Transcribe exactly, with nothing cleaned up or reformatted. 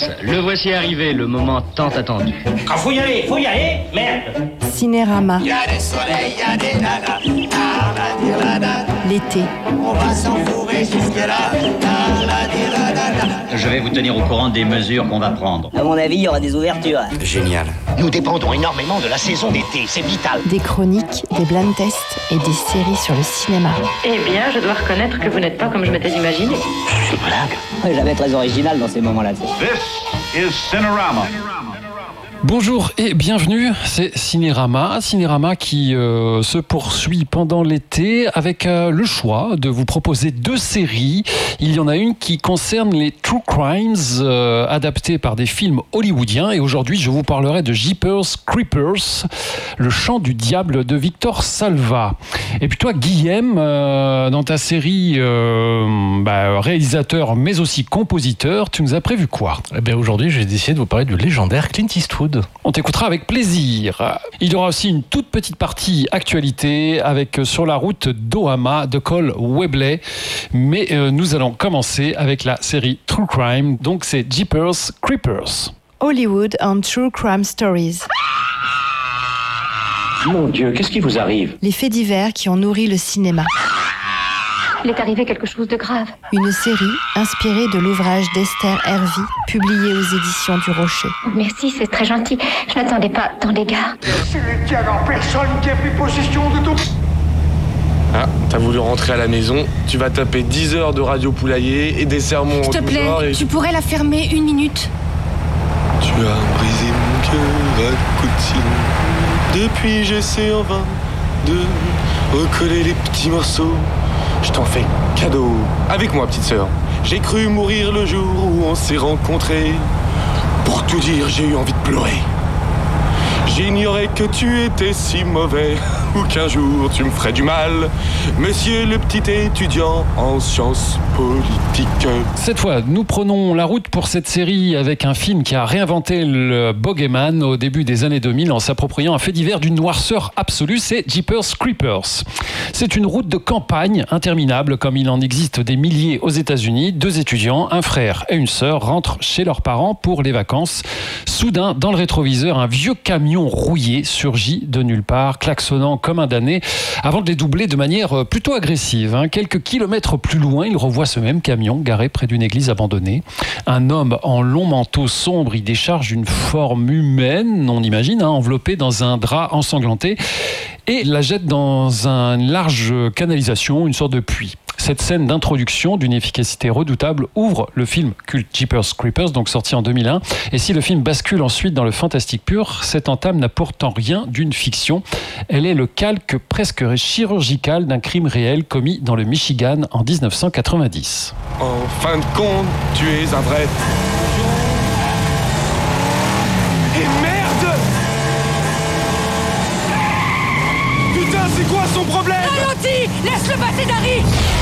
Yes, le voici arrivé, le moment tant attendu. Quand faut y aller, faut y aller, merde. Cinérama. Y a des soleils, y a des nanas, nana, nana. L'été. On va s'enfourrer jusque-là, nana, nana. Je vais vous tenir au courant des mesures qu'on va prendre. À mon avis, il y aura des ouvertures. Génial. Nous dépendons énormément de la saison d'été, c'est vital. Des chroniques, des blind tests et des séries sur le cinéma. Eh bien, je dois reconnaître que vous n'êtes pas comme je m'étais imaginé. C'est une blague. Ouais, j'avais très original dans ces moments-là. This is Cinerama. Bonjour et bienvenue, c'est Cinérama, Cinérama qui euh, se poursuit pendant l'été avec euh, le choix de vous proposer deux séries. Il y en a une qui concerne les true crimes euh, adaptés par des films hollywoodiens et aujourd'hui je vous parlerai de Jeepers Creepers, le chant du diable de Victor Salva. Et puis toi Guillaume, euh, dans ta série euh, bah, réalisateur mais aussi compositeur, tu nous as prévu quoi ? Eh bien aujourd'hui j'ai décidé de vous parler du légendaire Clint Eastwood. On t'écoutera avec plaisir. Il y aura aussi une toute petite partie actualité avec Sur la route d'Ohama de Cole Webley. Mais euh, nous allons commencer avec la série True Crime. Donc c'est Jeepers Creepers. Hollywood and True Crime Stories. Mon Dieu, qu'est-ce qui vous arrive ? Les faits divers qui ont nourri le cinéma. Il est arrivé quelque chose de grave. Une série inspirée de l'ouvrage d'Esther Hervey, publié aux éditions du Rocher. Merci, c'est très gentil. Je n'attendais pas tant d'égards. C'est le diable en personne qui a pris possession de tout. Ah, t'as voulu rentrer à la maison, tu vas taper dix heures de radio poulailler et des sermons en S'il te tout plaît, genre et... tu pourrais la fermer une minute. Tu as brisé mon cœur à coups de cire. Depuis j'essaie en vain de recoller les petits morceaux. Je t'en fais cadeau. Avec moi, petite sœur. J'ai cru mourir le jour où on s'est rencontrés. Pour tout dire, j'ai eu envie de pleurer. J'ignorais que tu étais si mauvais ou qu'un jour tu me ferais du mal. Monsieur le petit étudiant en sciences politiques. Cette fois, nous prenons la route pour cette série avec un film qui a réinventé le bogeyman au début des années deux mille en s'appropriant un fait divers d'une noirceur absolue, c'est Jeepers Creepers. C'est une route de campagne interminable comme il en existe des milliers aux États-Unis. Deux étudiants, un frère et une sœur, rentrent chez leurs parents pour les vacances. Soudain, dans le rétroviseur, un vieux camion rouillé surgit de nulle part, klaxonnant comme un damné, avant de les doubler de manière plutôt agressive. Quelques kilomètres plus loin, ils revoient ce même camion garé près d'une église abandonnée. Un homme en long manteau sombre y décharge une forme humaine, on imagine, hein, enveloppée dans un drap ensanglanté, et la jette dans une large canalisation, une sorte de puits. Cette scène d'introduction d'une efficacité redoutable ouvre le film culte Jeepers Creepers, donc sorti en deux mille un. Et si le film bascule ensuite dans le fantastique pur, cette entame n'a pourtant rien d'une fiction. Elle est le calque presque chirurgical d'un crime réel commis dans le Michigan en dix-neuf cent quatre-vingt-dix. En fin de compte, tu es un vrai... Et merde! Putain, c'est quoi son problème? Ralentis! Laisse-le passer, Dari!